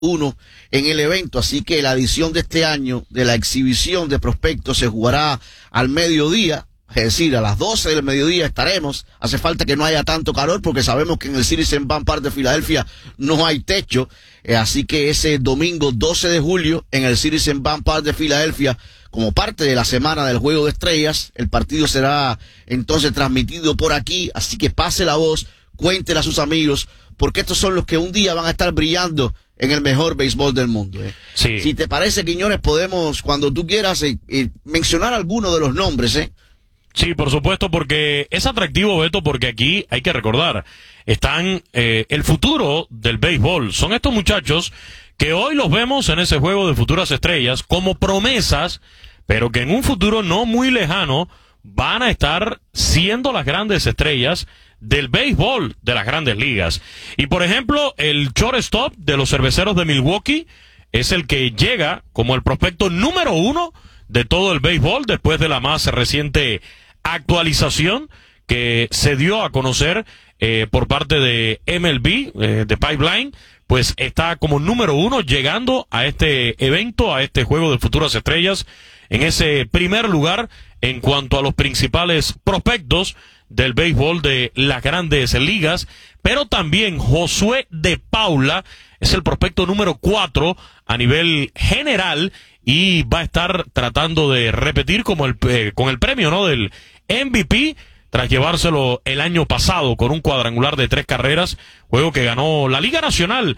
uno en el evento, así que la edición de este año de la exhibición de prospectos se jugará al mediodía, es decir, a las 12 del mediodía estaremos. Hace falta que no haya tanto calor porque sabemos que en el Citizens Bank Park de Filadelfia no hay techo, así que ese domingo 12 de julio en el Citizens Bank Park de Filadelfia, como parte de la semana del Juego de Estrellas, el partido será entonces transmitido por aquí, así que pase la voz, cuéntele a sus amigos, porque estos son los que un día van a estar brillando en el mejor béisbol del mundo. Sí. Si te parece, Quiñones, podemos, cuando tú quieras, mencionar algunos de los nombres, Sí, por supuesto, porque es atractivo, Beto, porque aquí hay que recordar, están el futuro del béisbol. Son estos muchachos que hoy los vemos en ese juego de futuras estrellas como promesas, pero que en un futuro no muy lejano van a estar siendo las grandes estrellas del béisbol de las grandes ligas. Y por ejemplo, el shortstop de los Cerveceros de Milwaukee es el que llega como el prospecto número 1 de todo el béisbol después de la más reciente actualización que se dio a conocer por parte de MLB, de Pipeline. Pues está como número 1 llegando a este evento, a este juego de futuras estrellas, en ese primer lugar en cuanto a los principales prospectos del béisbol de las grandes ligas. Pero también Josué de Paula es el prospecto número 4 a nivel general y va a estar tratando de repetir como con el premio, ¿no?, del MVP, tras llevárselo el año pasado con un cuadrangular de 3 carreras, juego que ganó la Liga Nacional,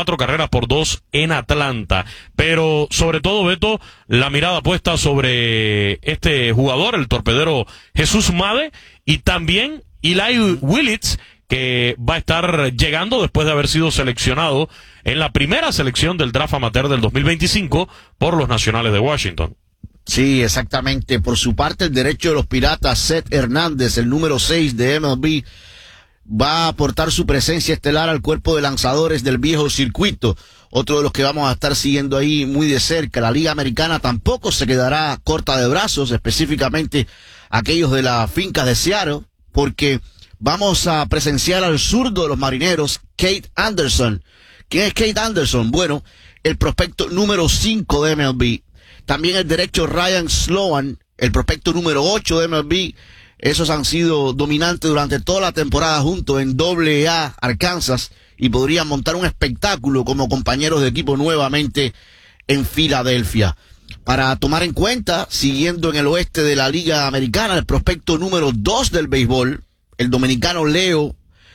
4-2 en Atlanta. Pero sobre todo, Beto, la mirada puesta sobre este jugador, el torpedero Jesús Made, y también Eli Willits, que va a estar llegando después de haber sido seleccionado en la primera selección del draft amateur del 2025 por los Nacionales de Washington. Sí, exactamente. Por su parte, el derecho de los Piratas, Seth Hernández, el número 6 de MLB, va a aportar su presencia estelar al cuerpo de lanzadores del viejo circuito. Otro de los que vamos a estar siguiendo ahí muy de cerca. La Liga Americana tampoco se quedará corta de brazos, específicamente aquellos de las fincas de Seattle, porque vamos a presenciar al zurdo de los Marineros, Kate Anderson. ¿Quién es Kate Anderson? Bueno, el prospecto número 5 de MLB. También el derecho Ryan Sloan, el prospecto número 8 de MLB. Esos han sido dominantes durante toda la temporada juntos en AA Arkansas y podrían montar un espectáculo como compañeros de equipo nuevamente en Filadelfia. Para tomar en cuenta, siguiendo en el oeste de la Liga Americana, el prospecto número 2 del béisbol, el dominicano Leo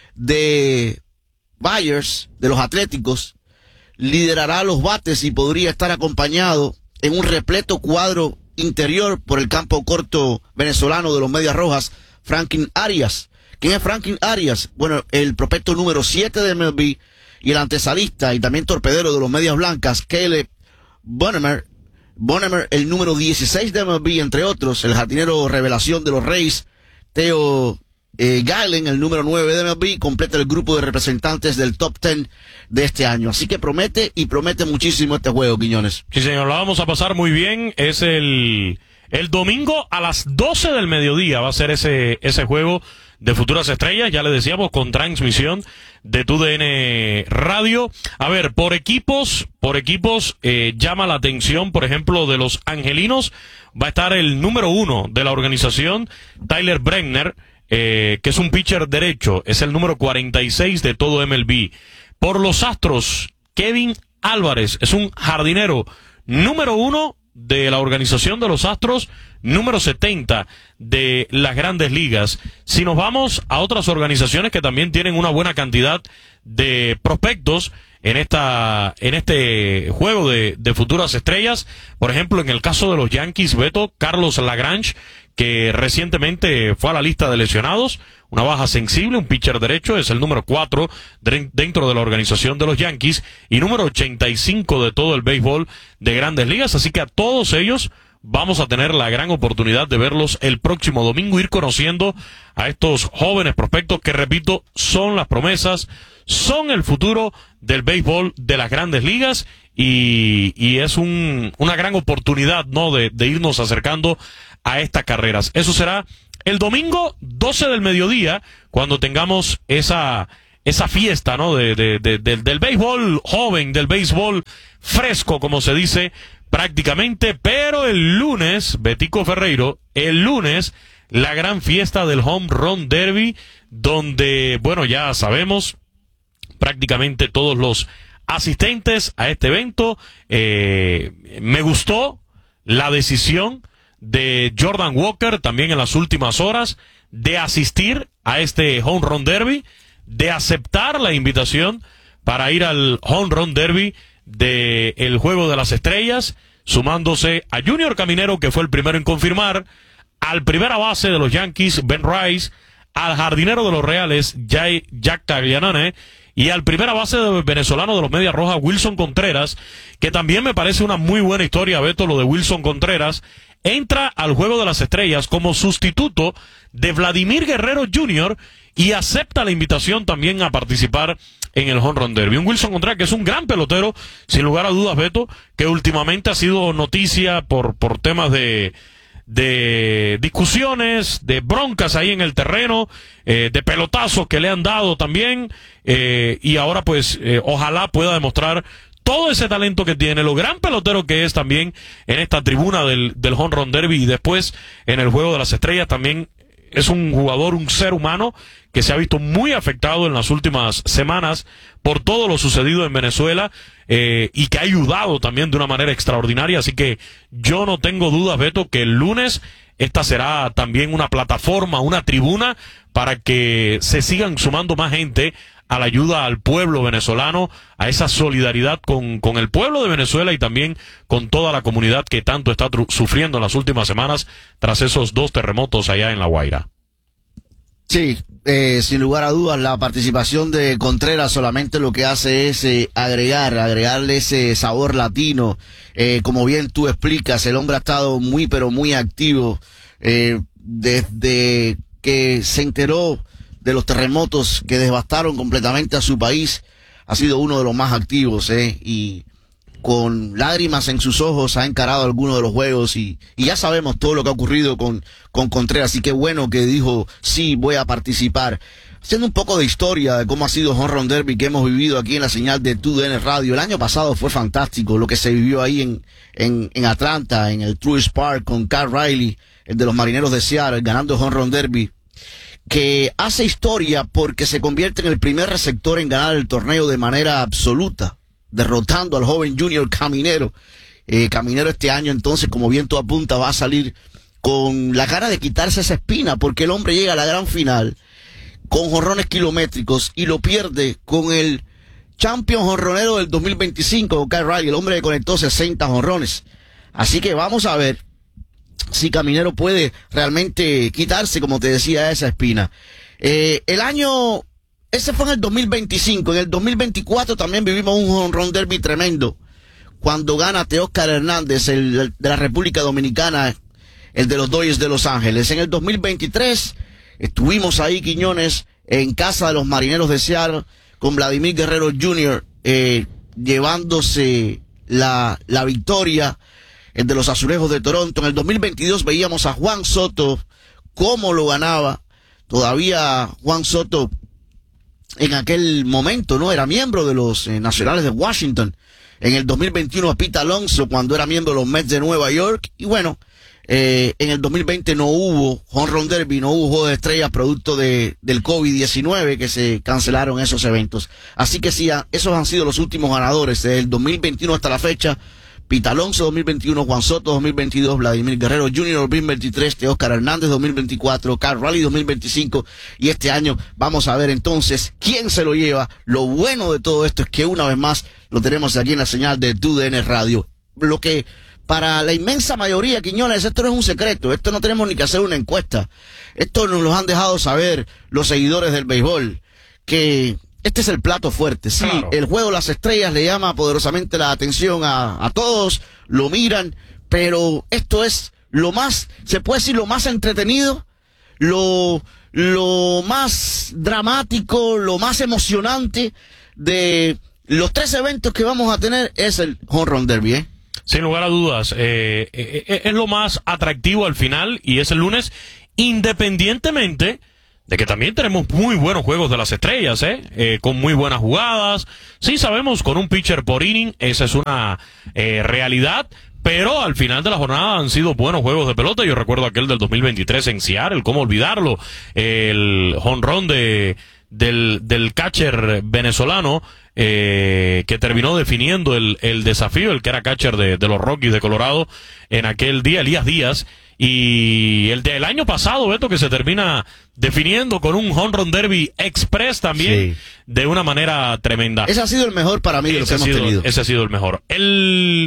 de Byers, de los Atléticos, liderará los bates y podría estar acompañado en un repleto cuadro interior por el campo corto venezolano de los Medias Rojas, Franklin Arias. ¿Quién es Franklin Arias? Bueno, el prospecto número 7 de MLB y el antesalista y también torpedero de los Medias Blancas, Caleb Bonnemer, el número 16 de MLB, entre otros, el jardinero revelación de los Reyes, Theo Galen, el número 9 de MLB, completa el grupo de representantes del top 10 de este año. Así que promete y promete muchísimo este juego, Quiñones. Sí, señor, la vamos a pasar muy bien. Es el domingo a las 12 del mediodía va a ser ese juego de futuras estrellas, ya le decíamos, con transmisión de TUDN Radio. A ver, por equipos, llama la atención, por ejemplo, de los angelinos, va a estar el número 1 de la organización, Tyler Bregner, que es un pitcher derecho, es el número 46 de todo MLB. Por los Astros, Kevin Álvarez, es un jardinero número 1 de la organización de los Astros, número 70 de las grandes ligas. Si nos vamos a otras organizaciones que también tienen una buena cantidad de prospectos en este juego de futuras estrellas, por ejemplo, en el caso de los Yankees, Beto, Carlos Lagrange, que recientemente fue a la lista de lesionados, una baja sensible, un pitcher derecho, es el número 4 dentro de la organización de los Yankees y número 85 de todo el béisbol de grandes ligas, así que a todos ellos vamos a tener la gran oportunidad de verlos el próximo domingo, ir conociendo a estos jóvenes prospectos que, repito, son las promesas, son el futuro del béisbol de las grandes ligas y es una gran oportunidad, ¿no?, de irnos acercando a estas carreras. Eso será el domingo 12 del mediodía, cuando tengamos esa esa fiesta, ¿no? Del béisbol joven, del béisbol fresco, como se dice prácticamente. Pero el lunes, Betico Ferreiro, el lunes, la gran fiesta del Home Run Derby, donde, bueno, ya sabemos, prácticamente todos los asistentes a este evento. Me gustó la decisión de Jordan Walker también en las últimas horas de asistir a este Home Run Derby, de aceptar la invitación para ir al Home Run Derby del Juego de las Estrellas, sumándose a Junior Caminero, que fue el primero en confirmar, al primera base de los Yankees, Ben Rice, al jardinero de los Reales, Jack Taglianone, y al primera base venezolano de los Medias Rojas, Wilson Contreras, que también me parece una muy buena historia, Beto, lo de Wilson Contreras. Entra al Juego de las Estrellas como sustituto de Vladimir Guerrero Jr. y acepta la invitación también a participar en el Home Run Derby. Un Wilson Contreras que es un gran pelotero, sin lugar a dudas, Beto, que últimamente ha sido noticia por temas de discusiones, de broncas ahí en el terreno, de pelotazos que le han dado también, y ahora pues ojalá pueda demostrar todo ese talento que tiene, lo gran pelotero que es también en esta tribuna del Home Run Derby, y después en el Juego de las Estrellas también es un jugador, un ser humano que se ha visto muy afectado en las últimas semanas por todo lo sucedido en Venezuela, y que ha ayudado también de una manera extraordinaria. Así que yo no tengo dudas, Beto, que el lunes esta será también una plataforma, una tribuna para que se sigan sumando más gente a la ayuda al pueblo venezolano, a esa solidaridad con el pueblo de Venezuela y también con toda la comunidad que tanto está sufriendo en las últimas semanas tras esos 2 terremotos allá en La Guaira. Sí, sin lugar a dudas, la participación de Contreras solamente lo que hace es agregarle ese sabor latino. Como bien tú explicas, el hombre ha estado muy, pero muy activo desde que se enteró de los terremotos que devastaron completamente a su país. Ha sido uno de los más activos, y con lágrimas en sus ojos ha encarado algunos de los juegos, y ya sabemos todo lo que ha ocurrido con Contreras, así que bueno que dijo, sí, voy a participar. Haciendo un poco de historia de cómo ha sido Home Run Derby que hemos vivido aquí en la señal de TUDN Radio. El año pasado fue fantástico lo que se vivió ahí en Atlanta, en el Truist Park, con Carl Riley, el de los Marineros de Seattle, ganando Home Run Derby, que hace historia porque se convierte en el primer receptor en ganar el torneo de manera absoluta, derrotando al joven Junior Caminero. Caminero este año, entonces, como bien tú apuntas, va a salir con la cara de quitarse esa espina, porque el hombre llega a la gran final con jonrones kilométricos y lo pierde con el champion jonronero del 2025, Kyle Riley, el hombre que conectó 60 jonrones. Así que vamos a ver si Caminero puede realmente quitarse, como te decía, esa espina. Ese fue en el 2025. En el 2024 también vivimos un home run derby tremendo, cuando gana Teóscar Hernández, el de la República Dominicana, el de los Dodgers de Los Ángeles. En el 2023 estuvimos ahí, Quiñones, en casa de los Marineros de Seattle, con Vladimir Guerrero Jr. Llevándose la victoria, el de los Azulejos de Toronto. En el 2022 veíamos a Juan Soto, cómo lo ganaba. Todavía Juan Soto en aquel momento no era miembro de los Nacionales de Washington. En el 2021 a Pete Alonso, cuando era miembro de los Mets de Nueva York. Y bueno, en el 2020 no hubo Home Run Derby, no hubo Juego de Estrellas producto del COVID-19, que se cancelaron esos eventos. Así que sí, esos han sido los últimos ganadores desde el 2021 hasta la fecha. Pete Alonso 2021, Juan Soto 2022, Vladimir Guerrero Jr. 2023, Teóscar Hernández 2024, Carl Riley 2025, y este año vamos a ver entonces quién se lo lleva. Lo bueno de todo esto es que una vez más lo tenemos aquí en la señal de TUDN Radio. Lo que para la inmensa mayoría, Quiñones, esto no es un secreto, esto no tenemos ni que hacer una encuesta. Esto nos lo han dejado saber los seguidores del béisbol, que este es el plato fuerte. Sí, claro. El Juego de las Estrellas le llama poderosamente la atención a todos, lo miran, pero esto es lo más, se puede decir, lo más entretenido, lo más dramático, lo más emocionante de los 3 eventos que vamos a tener es el Home Run Derby, Sin lugar a dudas, es lo más atractivo al final, y es el lunes, independientemente de que también tenemos muy buenos juegos de las estrellas, con muy buenas jugadas. Sí sabemos, con un pitcher por inning, esa es una realidad, pero al final de la jornada han sido buenos juegos de pelota. Yo recuerdo aquel del 2023 en Seattle, cómo olvidarlo, el jonrón del catcher venezolano, que terminó definiendo el desafío, el que era catcher de los Rockies de Colorado en aquel día, Elías Díaz. Y el del año pasado, Beto, que se termina definiendo con un home run derby express también, de una manera tremenda. Ese ha sido el mejor para mí de lo que hemos tenido. Ese ha sido el mejor. El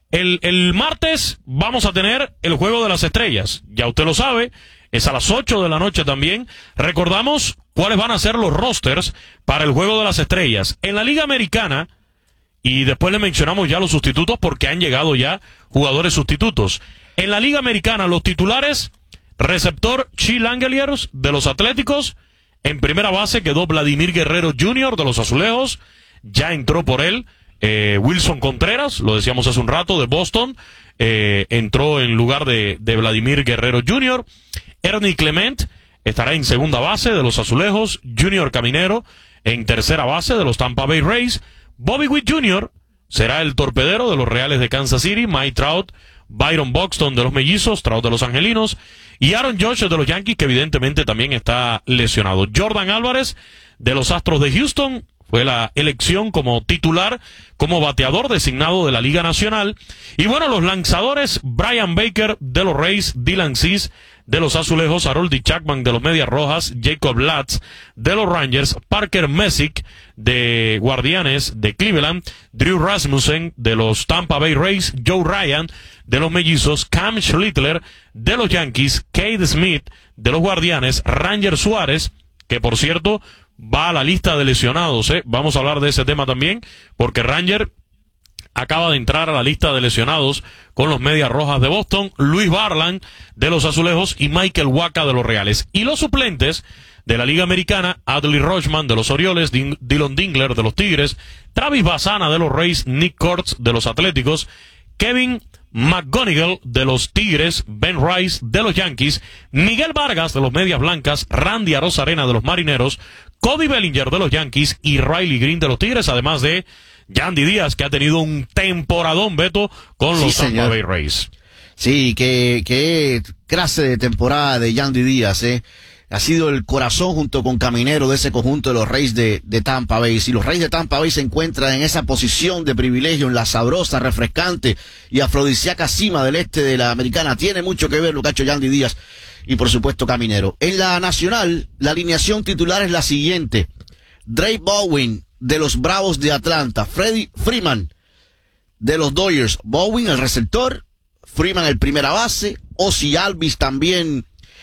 martes vamos a tener el Juego de las Estrellas. Ya usted lo sabe, es a las 8 de la noche también. Recordamos cuáles van a ser los rosters para el Juego de las Estrellas. En la Liga Americana, y después le mencionamos ya los sustitutos porque han llegado ya jugadores sustitutos. En la Liga Americana, los titulares: receptor Chi Langeliers de los Atléticos. En primera base quedó Vladimir Guerrero Jr. de los Azulejos. Ya entró por él Wilson Contreras, lo decíamos hace un rato, de Boston. Entró en lugar de Vladimir Guerrero Jr. Ernie Clement estará en segunda base de los Azulejos. Junior Caminero en tercera base de los Tampa Bay Rays. Bobby Witt Jr. será el torpedero de los Reales de Kansas City. Mike Trout, Byron Buxton de los Mellizos, Trout de los Angelinos, y Aaron Judge de los Yankees, que evidentemente también está lesionado. Jordan Álvarez de los Astros de Houston fue la elección como titular, como bateador designado de la Liga Nacional. Y bueno, los lanzadores: Brian Baker de los Rays, Dylan Cease de los Azulejos, Harold Chapman de los Medias Rojas, Jacob Latz de los Rangers, Parker Messick de Guardianes de Cleveland, Drew Rasmussen de los Tampa Bay Rays, Joe Ryan de los Mellizos, Cam Schlittler de los Yankees, Cade Smith de los Guardianes, Ranger Suárez, que por cierto va a la lista de lesionados, Vamos a hablar de ese tema también, porque Ranger acaba de entrar a la lista de lesionados con los Medias Rojas de Boston, Luis Barland de los Azulejos y Michael Wacha de los Reales. Y los suplentes de la Liga Americana: Adley Rutschman de los Orioles, Dylan Dingler de los Tigres, Travis Bassana de los Rays, Nick Kurtz de los Atléticos, Kevin McGonigal de los Tigres, Ben Rice de los Yankees, Miguel Vargas de los Medias Blancas, Randy Arozarena de los Marineros, Cody Bellinger de los Yankees y Riley Green de los Tigres, además de Yandy Díaz, que ha tenido un temporadón, Beto, con los Tampa Bay Rays. Sí, qué clase de temporada de Yandy Díaz, Ha sido el corazón junto con Caminero de ese conjunto de los Rays de Tampa Bay. Si los Rays de Tampa Bay se encuentran en esa posición de privilegio, en la sabrosa, refrescante y afrodisíaca cima del este de la Americana, tiene mucho que ver lo que ha hecho Yandy Díaz y por supuesto Caminero. En la Nacional, la alineación titular es la siguiente: Drake Bowen de los Bravos de Atlanta, Freddie Freeman de los Dodgers, Bowen el receptor, Freeman el primera base, Ozzie Albies también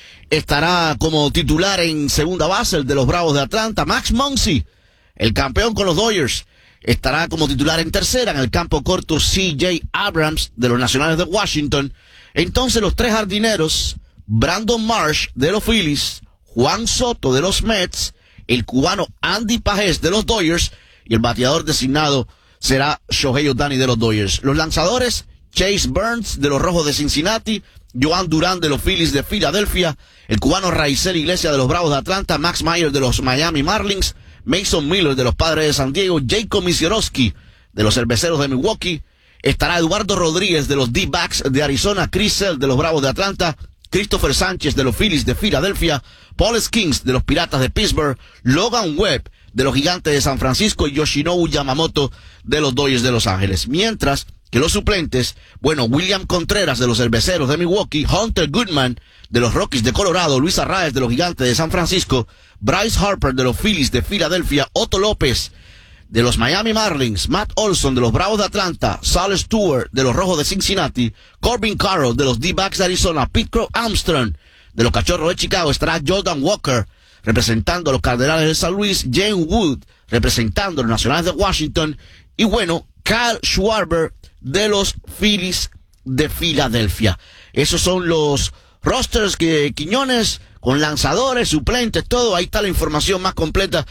estará como titular en segunda base, el de los Bravos de Atlanta. Max Muncy, el campeón con los Dodgers, estará como titular en tercera. En el campo corto, C.J. Abrams de los Nacionales de Washington. Entonces los tres jardineros: Brandon Marsh de los Phillies, Juan Soto de los Mets, el cubano Andy Pajés de los Dodgers, y el bateador designado será Shohei Ohtani de los Dodgers. Los lanzadores: Chase Burns de los Rojos de Cincinnati, Joan Durán de los Phillies de Filadelfia, el cubano Raizel Iglesias de los Bravos de Atlanta, Max Meyer de los Miami Marlins, Mason Miller de los Padres de San Diego, Jacob Misiorowski de los Cerveceros de Milwaukee. Estará Eduardo Rodríguez de los D-Backs de Arizona, Chris Sale de los Bravos de Atlanta, Christopher Sánchez de los Phillies de Filadelfia, Paul Skeens de los Piratas de Pittsburgh, Logan Webb de los Gigantes de San Francisco y Yoshinobu Yamamoto de los Dodgers de Los Ángeles. Mientras que los suplentes: William Contreras de los Cerveceros de Milwaukee, Hunter Goodman de los Rockies de Colorado, Luis Arraez de los Gigantes de San Francisco, Bryce Harper de los Phillies de Filadelfia, Otto López de los Miami Marlins, Matt Olson de los Bravos de Atlanta, Sal Stewart de los Rojos de Cincinnati, Corbin Carroll de los D-Backs de Arizona, Pete Crow Armstrong de los Cachorros de Chicago. Estará Jordan Walker representando a los Cardenales de San Luis, Jane Wood representando a los Nacionales de Washington, y Kyle Schwarber de los Phillies de Filadelfia. Esos son los rosters que Quiñones, con lanzadores, suplentes, todo. Ahí está la información más completa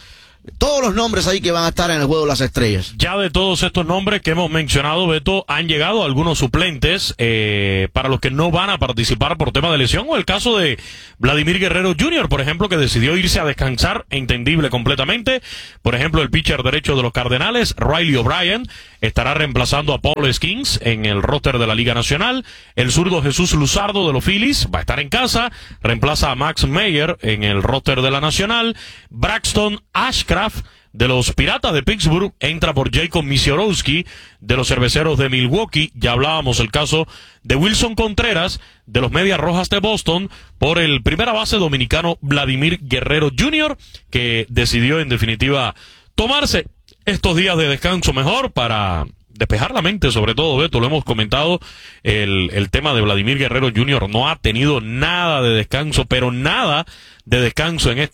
todos los nombres ahí que van a estar en el Juego de las Estrellas. Ya de todos estos nombres que hemos mencionado, Beto, han llegado algunos suplentes para los que no van a participar por tema de lesión, o el caso de Vladimir Guerrero Jr., por ejemplo, que decidió irse a descansar, entendible completamente. Por ejemplo, el pitcher derecho de los Cardenales, Riley O'Brien, estará reemplazando a Paul Skeens en el roster de la Liga Nacional. El zurdo Jesús Luzardo de los Phillies va a estar en casa, reemplaza a Max Meyer en el roster de la Nacional. Braxton Ashcraft de los Piratas de Pittsburgh entra por Jacob Misiorowski de los Cerveceros de Milwaukee. Ya hablábamos el caso de Wilson Contreras de los Medias Rojas de Boston por el primera base dominicano Vladimir Guerrero Jr., que decidió en definitiva tomarse estos días de descanso mejor para despejar la mente, sobre todo, Beto, lo hemos comentado, el tema de Vladimir Guerrero Jr. no ha tenido nada de descanso, pero nada de descanso en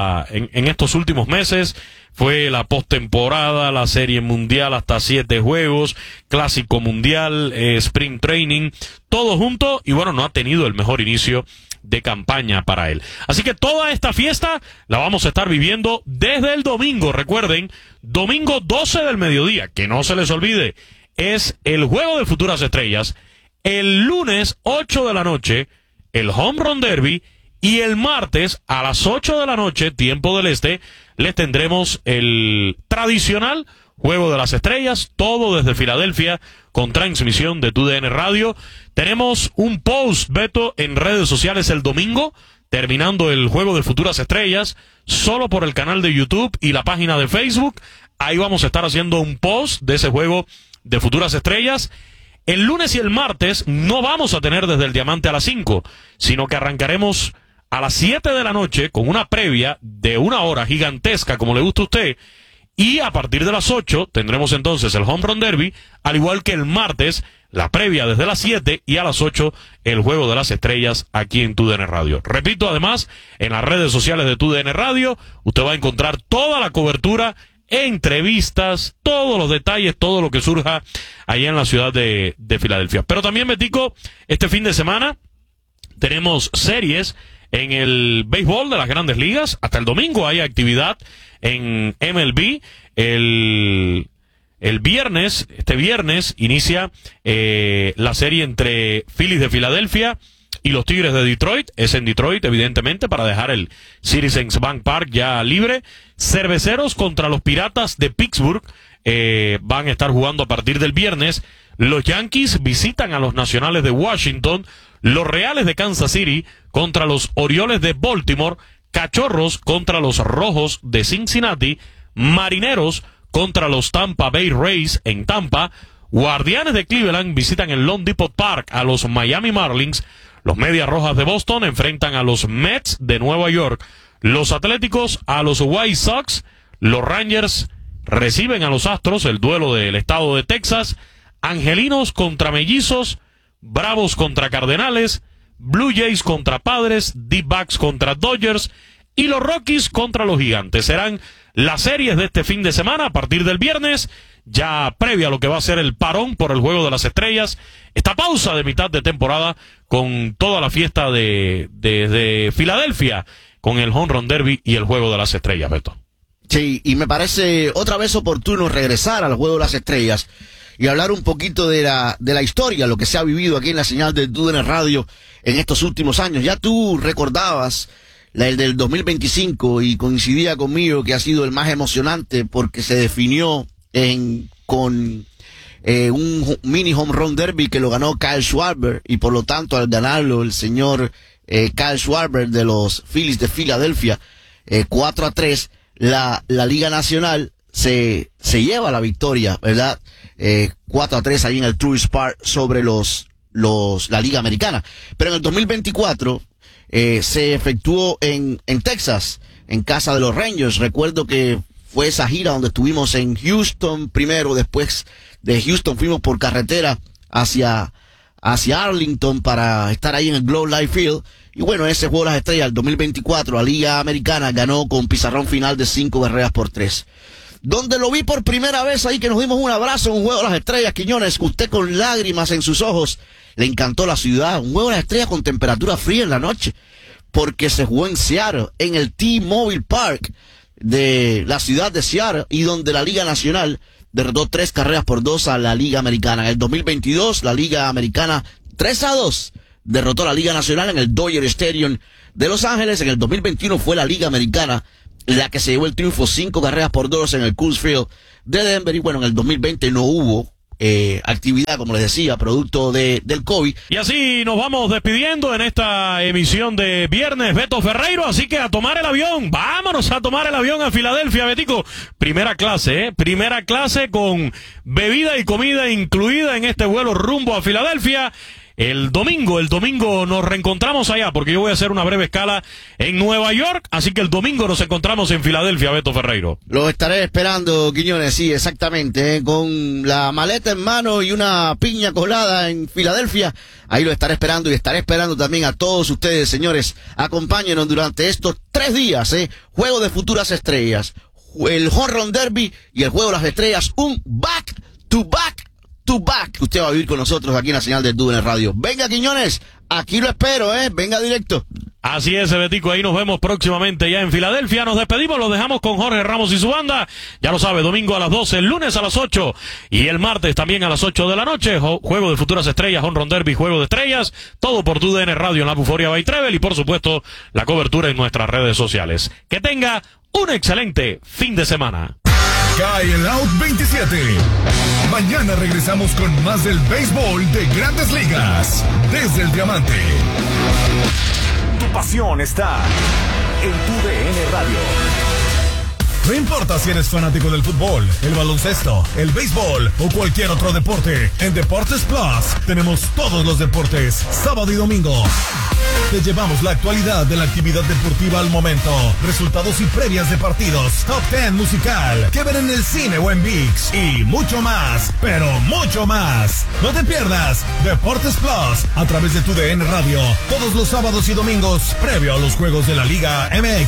estos últimos meses. Fue la postemporada, la Serie Mundial hasta 7 juegos, Clásico Mundial, Spring Training, todo junto, y bueno, no ha tenido el mejor inicio de campaña para él. Así que toda esta fiesta la vamos a estar viviendo desde el domingo. Recuerden, domingo 12 del mediodía, que no se les olvide, es el Juego de Futuras Estrellas. El lunes 8 de la noche, el Home Run Derby, y el martes a las 8 de la noche, tiempo del este, les tendremos el tradicional Juego de las Estrellas, todo desde Filadelfia, con transmisión de TUDN Radio. Tenemos un post, Beto, en redes sociales el domingo, terminando el Juego de Futuras Estrellas, solo por el canal de YouTube y la página de Facebook. Ahí vamos a estar haciendo un post de ese Juego de Futuras Estrellas. El lunes y el martes no vamos a tener desde el Diamante a las 5, sino que arrancaremos a las 7 de la noche con una previa de 1 hora gigantesca, como le gusta a usted. Y a partir de las 8 tendremos entonces el Home Run Derby, al igual que el martes, la previa desde las 7 y a las 8 el Juego de las Estrellas aquí en TUDN Radio. Repito, además, en las redes sociales de TUDN Radio, usted va a encontrar toda la cobertura, entrevistas, todos los detalles, todo lo que surja allá en la ciudad de Filadelfia. Pero también, Betico, este fin de semana tenemos series en el béisbol de las Grandes Ligas. Hasta el domingo hay actividad en MLB. Este viernes inicia la serie entre Phillies de Filadelfia y los Tigres de Detroit. Es en Detroit, evidentemente, para dejar el Citizens Bank Park ya libre. Cerveceros contra los Piratas de Pittsburgh van a estar jugando a partir del viernes. Los Yankees visitan a los Nacionales de Washington. Los Reales de Kansas City contra los Orioles de Baltimore. Cachorros contra los Rojos de Cincinnati. Marineros contra los Tampa Bay Rays en Tampa. Guardianes de Cleveland visitan el Lone Depot Park a los Miami Marlins. Los Medias Rojas de Boston enfrentan a los Mets de Nueva York. Los Atléticos a los White Sox. Los Rangers reciben a los Astros, el duelo del estado de Texas. Angelinos contra Mellizos. Bravos contra Cardenales. Blue Jays contra Padres. D-Backs contra Dodgers. Y los Rockies contra los Gigantes. Serán las series de este fin de semana a partir del viernes, ya previa a lo que va a ser el parón por el Juego de las Estrellas. Esta pausa de mitad de temporada con toda la fiesta de Filadelfia, con el Home Run Derby y el Juego de las Estrellas, Beto. Sí, y me parece otra vez oportuno regresar al Juego de las Estrellas y hablar un poquito de la historia, lo que se ha vivido aquí en la señal de TUDN Radio en estos últimos años. Ya tú recordabas el del 2025 y coincidía conmigo que ha sido el más emocionante porque se definió con un mini home run derby que lo ganó Kyle Schwarber, y por lo tanto al ganarlo el señor Kyle Schwarber de los Phillies de Filadelfia 4-3, la Liga Nacional se lleva la victoria, ¿verdad? 4-3 ahí en el Truist Park sobre la Liga Americana. Pero en el 2024 se efectuó en Texas, en casa de los Rangers. Recuerdo que fue esa gira donde estuvimos en Houston primero, después de Houston fuimos por carretera hacia Arlington para estar ahí en el Globe Life Field. Y bueno, ese Juego de las Estrellas, el 2024, la Liga Americana ganó con pizarrón final de 5-3. Donde lo vi por primera vez ahí, que nos dimos un abrazo, un Juego de las Estrellas, Quiñones, usted con lágrimas en sus ojos, le encantó la ciudad. Un Juego de las Estrellas con temperatura fría en la noche, porque se jugó en Seattle, en el T-Mobile Park, de la ciudad de Seattle y donde la Liga Nacional derrotó 3-2 a la Liga Americana. En el 2022, la Liga Americana 3-2 derrotó a la Liga Nacional en el Dodger Stadium de Los Ángeles. En el 2021 fue la Liga Americana la que se llevó el triunfo 5-2 en el Coors Field de Denver. Y bueno, en el 2020 no hubo actividad, como les decía, producto del COVID. Y así nos vamos despidiendo en esta emisión de viernes, Beto Ferreiro, así que a tomar el avión, vámonos a tomar el avión a Filadelfia, Betico, primera clase con bebida y comida incluida en este vuelo rumbo a Filadelfia. El domingo nos reencontramos allá, porque yo voy a hacer una breve escala en Nueva York, así que el domingo nos encontramos en Filadelfia, Beto Ferreiro. Lo estaré esperando, Quiñones, sí, exactamente, con la maleta en mano y una piña colada en Filadelfia. Ahí lo estaré esperando y estaré esperando también a todos ustedes, señores. Acompáñenos durante estos 3 días, Juego de Futuras Estrellas, el Home Run Derby y el Juego de las Estrellas, un back-to-back. Usted va a vivir con nosotros aquí en la señal de TUDN Radio. Venga, Quiñones, aquí lo espero, venga directo. Así es, Betico, ahí nos vemos próximamente ya en Filadelfia. Nos despedimos, los dejamos con Jorge Ramos y su banda. Ya lo sabe, domingo a las 12, el lunes a las 8 y el martes también a las 8 de la noche. Juego de Futuras Estrellas, Home Run Derby, Juego de Estrellas. Todo por TUDN Radio en la Buforia by Travel y por supuesto la cobertura en nuestras redes sociales. Que tenga un excelente fin de semana. Cae el Out 27. Mañana regresamos con más del béisbol de Grandes Ligas. Desde el Diamante. Tu pasión está en TUDN Radio. No importa si eres fanático del fútbol, el baloncesto, el béisbol o cualquier otro deporte. En Deportes Plus tenemos todos los deportes, sábado y domingo. Te llevamos la actualidad de la actividad deportiva al momento, resultados y previas de partidos, top 10 musical, que ver en el cine o en ViX y mucho más, pero mucho más. No te pierdas Deportes Plus a través de TUDN Radio todos los sábados y domingos previo a los juegos de la Liga MX.